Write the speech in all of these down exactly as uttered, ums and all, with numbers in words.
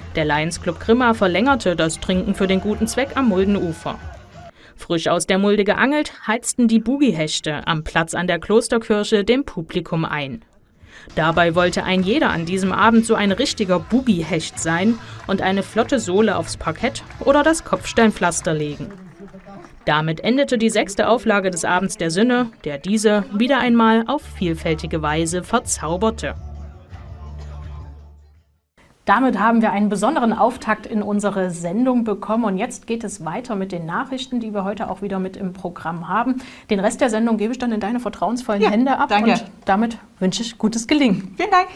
Der Lions Club Grimma verlängerte das Trinken für den guten Zweck am Muldenufer. Frisch aus der Mulde geangelt, heizten die Boogie-Hechte am Platz an der Klosterkirche dem Publikum ein. Dabei wollte ein jeder an diesem Abend so ein richtiger Boogie-Hecht sein und eine flotte Sohle aufs Parkett oder das Kopfsteinpflaster legen. Damit endete die sechste Auflage des Abends der Sinne, der diese wieder einmal auf vielfältige Weise verzauberte. Damit haben wir einen besonderen Auftakt in unsere Sendung bekommen und jetzt geht es weiter mit den Nachrichten, die wir heute auch wieder mit im Programm haben. Den Rest der Sendung gebe ich dann in deine vertrauensvollen ja, Hände ab danke. Und damit wünsche ich gutes Gelingen. Vielen Dank.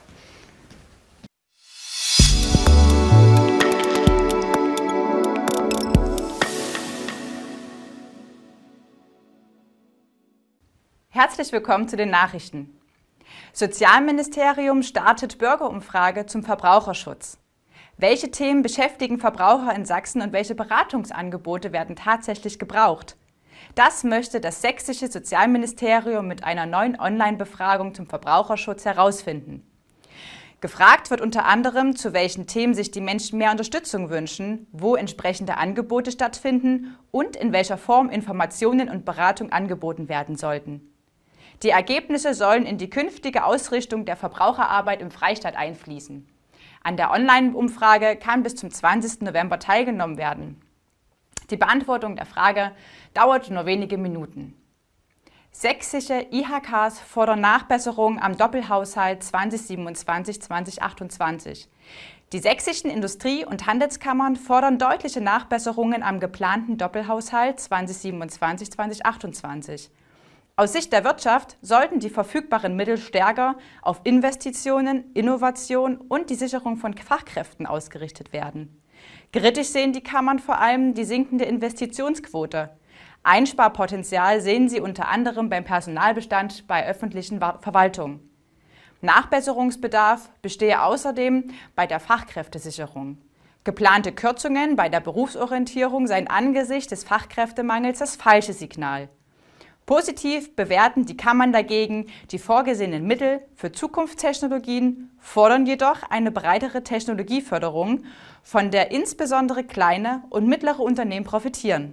Herzlich willkommen zu den Nachrichten. Sozialministerium startet Bürgerumfrage zum Verbraucherschutz. Welche Themen beschäftigen Verbraucher in Sachsen und welche Beratungsangebote werden tatsächlich gebraucht? Das möchte das sächsische Sozialministerium mit einer neuen Online-Befragung zum Verbraucherschutz herausfinden. Gefragt wird unter anderem, zu welchen Themen sich die Menschen mehr Unterstützung wünschen, wo entsprechende Angebote stattfinden und in welcher Form Informationen und Beratung angeboten werden sollten. Die Ergebnisse sollen in die künftige Ausrichtung der Verbraucherarbeit im Freistaat einfließen. An der Online-Umfrage kann bis zum zwanzigsten November teilgenommen werden. Die Beantwortung der Frage dauert nur wenige Minuten. Sächsische I H Ks fordern Nachbesserungen am Doppelhaushalt zwanzig siebenundzwanzig zwanzig achtundzwanzig. Die sächsischen Industrie- und Handelskammern fordern deutliche Nachbesserungen am geplanten Doppelhaushalt zwanzig siebenundzwanzig zwanzig achtundzwanzig. Aus Sicht der Wirtschaft sollten die verfügbaren Mittel stärker auf Investitionen, Innovation und die Sicherung von Fachkräften ausgerichtet werden. Kritisch sehen die Kammern vor allem die sinkende Investitionsquote. Einsparpotenzial sehen sie unter anderem beim Personalbestand bei öffentlichen Verwaltungen. Nachbesserungsbedarf bestehe außerdem bei der Fachkräftesicherung. Geplante Kürzungen bei der Berufsorientierung seien angesichts des Fachkräftemangels das falsche Signal. Positiv bewerten die Kammern dagegen die vorgesehenen Mittel für Zukunftstechnologien, fordern jedoch eine breitere Technologieförderung, von der insbesondere kleine und mittlere Unternehmen profitieren.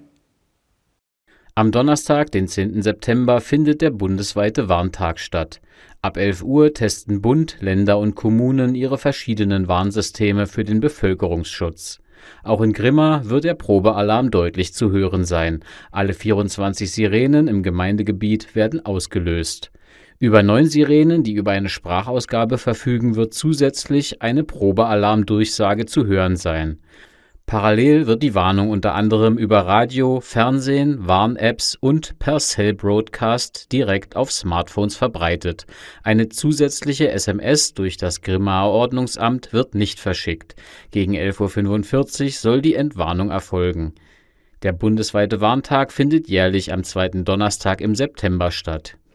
Am Donnerstag, den zehnten September, findet der bundesweite Warntag statt. Ab elf Uhr testen Bund, Länder und Kommunen ihre verschiedenen Warnsysteme für den Bevölkerungsschutz. Auch in Grimma wird der Probealarm deutlich zu hören sein. Alle vierundzwanzig Sirenen im Gemeindegebiet werden ausgelöst. Über neun Sirenen, die über eine Sprachausgabe verfügen, wird zusätzlich eine Probealarmdurchsage zu hören sein. Parallel wird die Warnung unter anderem über Radio, Fernsehen, Warn-Apps und per Cell-Broadcast direkt auf Smartphones verbreitet. Eine zusätzliche S M S durch das Grimmaer Ordnungsamt wird nicht verschickt. Gegen elf Uhr fünfundvierzig soll die Entwarnung erfolgen. Der bundesweite Warntag findet jährlich am zweiten Donnerstag im September statt.